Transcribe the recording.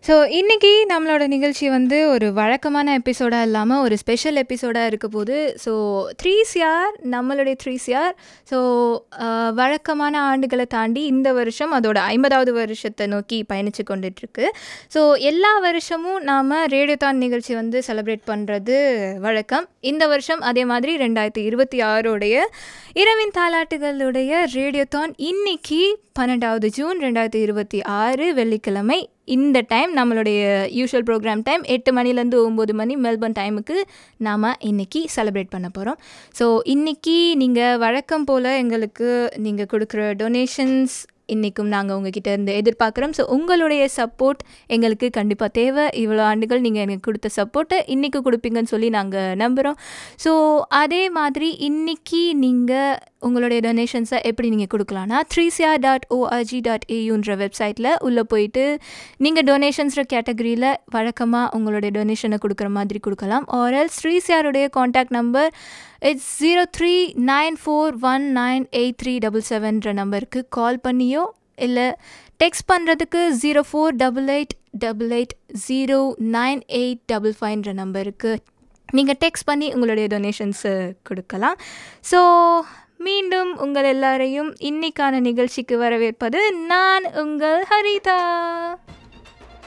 So இன்னைக்கு நம்மளோட நிகழ்ச்சி வந்து ஒரு வழக்கமான எபிசோடாக இல்லாமல் ஒரு ஸ்பெஷல் எபிசோடாக இருக்க போது. ஸோ 3CR நம்மளுடைய 3CR ஸோ வழக்கமான ஆண்டுகளை தாண்டி இந்த வருஷம் அதோட 50வது வருஷத்தை நோக்கி பயணித்து கொண்டுட்ருக்கு. ஸோ எல்லா வருஷமும் நாம் ரேடியோதான் நிகழ்ச்சி வந்து செலிப்ரேட் பண்ணுறது வழக்கம். இந்த வருஷம் அதே மாதிரி 2026 இரவின் தாலாட்டுகளுடைய ரேடியோதான் இன்னைக்கு 12 ஜூன் 2026 வெள்ளிக்கிழமை. இந்த டைம் நம்மளுடைய யூஷுவல் ப்ரோக்ராம் டைம் 8 மணிலேருந்து 9 மணி மெல்பர்ன் டைமுக்கு நாம் இன்றைக்கி செலிப்ரேட் பண்ண போகிறோம். ஸோ இன்றைக்கி நீங்கள் வழக்கம் போல் எங்களுக்கு நீங்கள் கொடுக்குற டொனேஷன்ஸ் இன்றைக்கும் நாங்கள் உங்ககிட்ட இருந்து எதிர்பார்க்குறோம். ஸோ உங்களுடைய சப்போர்ட் எங்களுக்கு கண்டிப்பாக தேவை. இவ்வளோ ஆண்டுகள் நீங்கள் எனக்கு கொடுத்த சப்போர்ட்டை இன்றைக்கி கொடுப்பீங்கன்னு சொல்லி நாங்கள் நம்புகிறோம். ஸோ அதே மாதிரி இன்றைக்கி நீங்கள் உங்களுடைய டொனேஷன்ஸை எப்படி நீங்கள் கொடுக்கலான்னா 3cr.org.auன்ற வெப்சைட்டில் உள்ளே போயிட்டு நீங்கள் டொனேஷன்ஸ்ற கேட்டகரியில் வழக்கமாக உங்களுடைய டொனேஷனை கொடுக்குற மாதிரி கொடுக்கலாம். ஆர்எல்ஸ் 3CRுடைய காண்டாக்ட் நம்பர் இட்ஸ் 0394198377 நம்பருக்கு கால் பண்ணியோ இல்லை டெக்ஸ்ட் பண்ணுறதுக்கு 0488880985 நம்பருக்கு நீங்கள் டெக்ஸ்ட் பண்ணி உங்களுடைய டொனேஷன்ஸை கொடுக்கலாம். ஸோ மீண்டும் உங்கள் எல்லாரையும் இன்னைக்கான நிகழ்ச்சிக்கு வரவேற்பது நான் உங்கள் ஹரிதா.